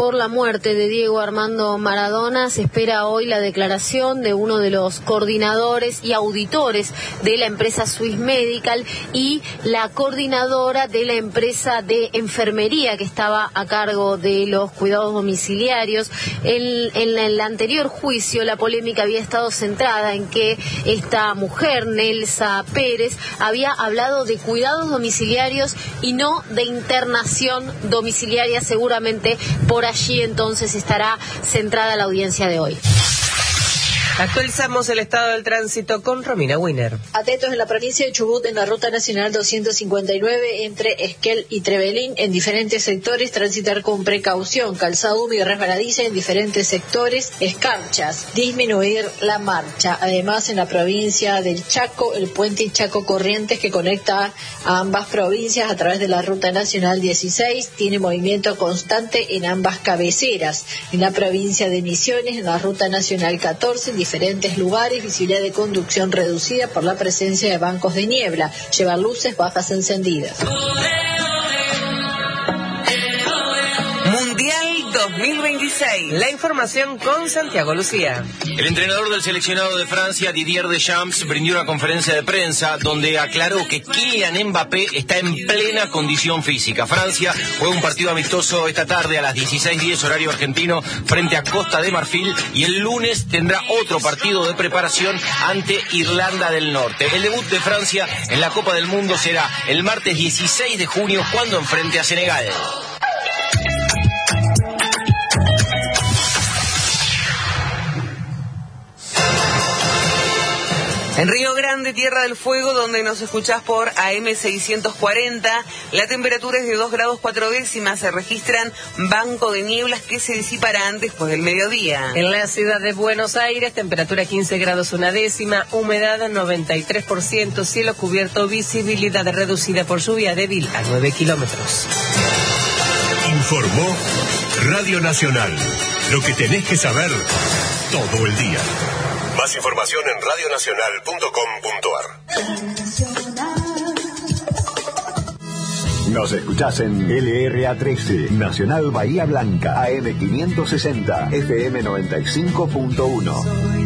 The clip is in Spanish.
por la muerte de Diego Armando Maradona, se espera hoy la declaración de uno de los coordinadores y auditores de la empresa Swiss Medical y la coordinadora de la empresa de enfermería que estaba a cargo de los cuidados domiciliarios. En el anterior juicio la polémica había estado centrada en que esta mujer, Nelsa Pérez, había hablado de cuidados domiciliarios y no de internación domiciliaria. Seguramente por allí entonces estará centrada la audiencia de hoy. Actualizamos el estado del tránsito con Romina Winer. Atentos en la provincia de Chubut, en la ruta nacional 259 entre Esquel y Trevelín, en diferentes sectores transitar con precaución, calzado húmedo y resbaladiza en diferentes sectores, escarchas, disminuir la marcha. Además, en la provincia del Chaco, el puente Chaco Corrientes que conecta a ambas provincias a través de la ruta nacional 16 tiene movimiento constante en ambas cabeceras. En la provincia de Misiones, en la ruta nacional 14, en diferentes lugares, visibilidad de conducción reducida por la presencia de bancos de niebla. Llevar luces bajas encendidas. Mundial 2026. La información con Santiago Lucía. El entrenador del seleccionado de Francia, Didier Deschamps, brindó una conferencia de prensa donde aclaró que Kylian Mbappé está en plena condición física. Francia juega un partido amistoso esta tarde a las 16:10 horario argentino frente a Costa de Marfil y el lunes tendrá otro partido de preparación ante Irlanda del Norte. El debut de Francia en la Copa del Mundo será el martes 16 de junio cuando enfrente a Senegal. En Río Grande, Tierra del Fuego, donde nos escuchás por AM 640, la temperatura es de 2 grados 4 décimas. Se registran banco de nieblas que se disiparán después del mediodía. En la ciudad de Buenos Aires, temperatura 15 grados 1 décima, humedad 93%, cielo cubierto, visibilidad reducida por lluvia débil a 9 kilómetros. Informó Radio Nacional. Lo que tenés que saber todo el día. Más información en radionacional.com.ar. Nos escuchás en LRA 13, Nacional Bahía Blanca, AM 560, FM 95.1.